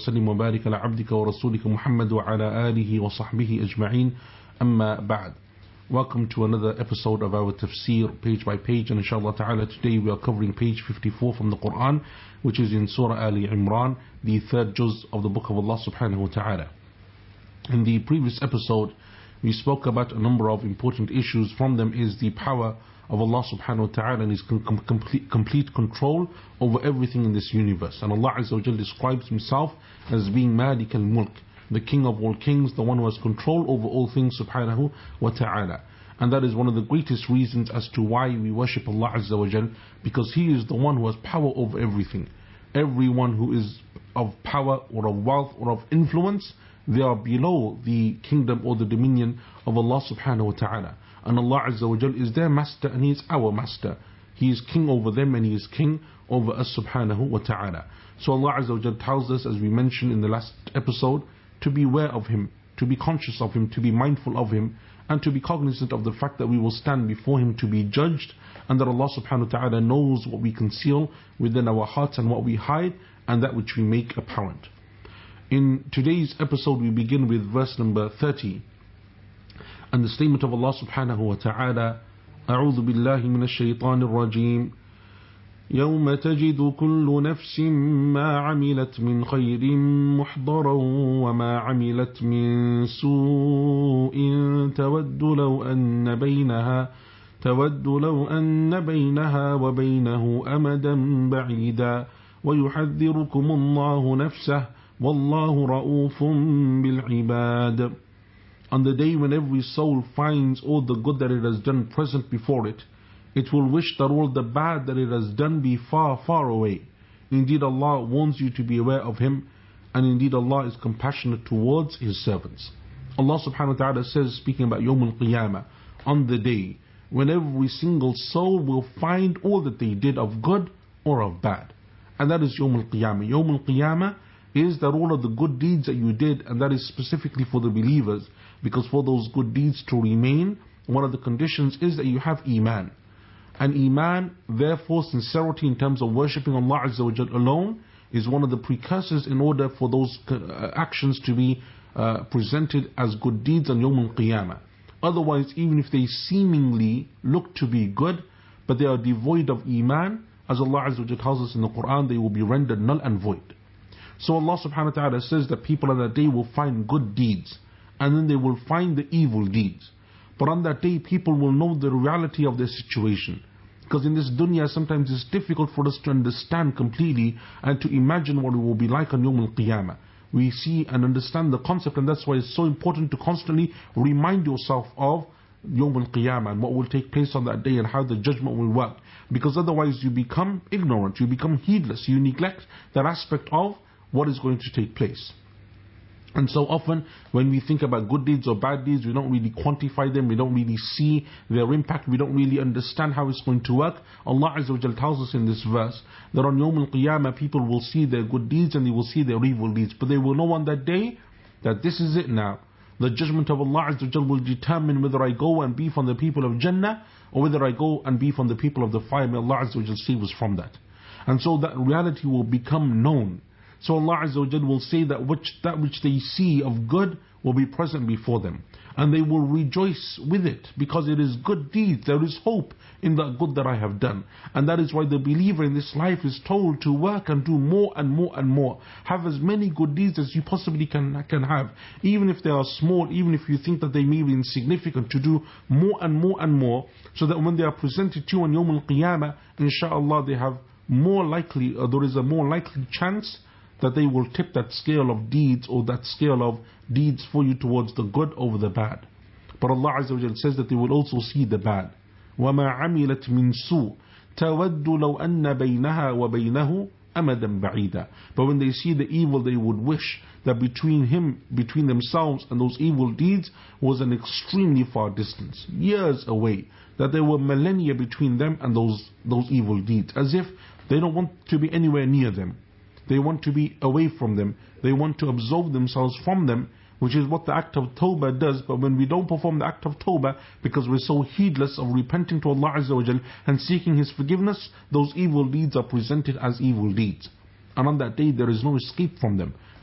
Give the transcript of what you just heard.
وسلم وبارك على عبدك ورسولك محمد وعلى آله وصحبه أجمعين أما بعد. Welcome to another episode of our tafsir page by page, and inshallah ta'ala today we are covering page 54 from the Quran, which is in Surah Ali Imran, the third juz of the book of Allah subhanahu wa ta'ala. In the previous episode we spoke about a number of important issues. From them is the power of Allah subhanahu wa ta'ala and His complete control over everything in this universe. And Allah Azza wa Jal describes Himself as being Malik al-Mulk, the King of all kings, the one who has control over all things subhanahu wa ta'ala. And that is one of the greatest reasons as to why we worship Allah Azza wa Jal, because He is the one who has power over everything. Everyone who is of power or of wealth or of influence, they are below the kingdom or the dominion of Allah subhanahu wa ta'ala. And Allah Azza wa Jal is their master and He is our master. He is king over them and He is king over us subhanahu wa ta'ala. So Allah Azza wa Jal tells us, as we mentioned in the last episode, to be aware of Him, to be conscious of Him, to be mindful of Him, and to be cognizant of the fact that we will stand before Him to be judged, and that Allah subhanahu wa ta'ala knows what we conceal within our hearts and what we hide, and that which we make apparent. In today's episode we begin with verse number 30, and the statement of Allah subhanahu wa ta'ala: أعوذ بالله من الشيطان الرجيم يوم تجد كل نفس ما عملت من خير محضرا وما عملت من سوء تود لو أن بينها وبينه أمدا بعيدا ويحذركم الله نفسه والله رؤوف بالعباد. On the day when every soul finds all the good that it has done present before it, it will wish that all the bad that it has done be far, far away. Indeed, Allah warns you to be aware of Him, and indeed Allah is compassionate towards His servants. Allah subhanahu wa ta'ala says, speaking about Yawm al-Qiyamah, on the day when every single soul will find all that they did of good or of bad. And that is Yawm al-Qiyamah. Yawm al-Qiyamah is that all of the good deeds that you did, and that is specifically for the believers, because for those good deeds to remain, one of the conditions is that you have Iman. And Iman, therefore sincerity in terms of worshipping Allah Azza wa Jal alone, is one of the precursors in order for those actions to be presented as good deeds on Yawm al-Qiyamah. Otherwise, even if they seemingly look to be good, but they are devoid of Iman, as Allah Azza wa Jal tells us in the Quran, they will be rendered null and void. So Allah subhanahu wa ta'ala says that people on that day will find good deeds, and then they will find the evil deeds. But on that day people will know the reality of their situation. Because in this dunya sometimes it's difficult for us to understand completely and to imagine what it will be like on Yawm al-Qiyamah. We see and understand the concept, and that's why it's so important to constantly remind yourself of Yawm al-Qiyamah and what will take place on that day and how the judgment will work. Because otherwise you become ignorant, you become heedless, you neglect that aspect of what is going to take place. And so often when we think about good deeds or bad deeds, we don't really quantify them, we don't really see their impact, we don't really understand how it's going to work. Allah Azza wa Jal tells us in this verse that on Yawm al-Qiyamah people will see their good deeds and they will see their evil deeds, but they will know on that day that this is it now. The judgment of Allah Azza wa Jal will determine whether I go and be from the people of Jannah or whether I go and be from the people of the fire. May Allah Azza wa Jal save us from that. And so that reality will become known. So Allah Azza wa Jal will say that which they see of good will be present before them, and they will rejoice with it because it is good deeds. There is hope in the good that I have done, and that is why the believer in this life is told to work and do more and more and more. Have as many good deeds as you possibly can have, even if they are small, even if you think that they may be insignificant, to do more and more and more, so that when they are presented to you on Yawm al-Qiyamah, inshallah there is a more likely chance that they will tip that scale of deeds or that scale of deeds for you towards the good over the bad. But Allah Azza wa Jal says that they will also see the bad. وَمَا عَمِلَتْ مِنْ سُوءٍ تَوَدُّ لَوْ أَنَّ بَيْنَهَا وَبَيْنَهُ أَمَدًا بَعِيدًا. But when they see the evil, they would wish that between themselves and those evil deeds was an extremely far distance, years away, that there were millennia between them and those evil deeds, as if they don't want to be anywhere near them. They want to be away from them. They want to absolve themselves from them, which is what the act of tawbah does. But when we don't perform the act of tawbah, because we're so heedless of repenting to Allah Azza wa Jal and seeking His forgiveness, those evil deeds are presented as evil deeds. And on that day there is no escape from them.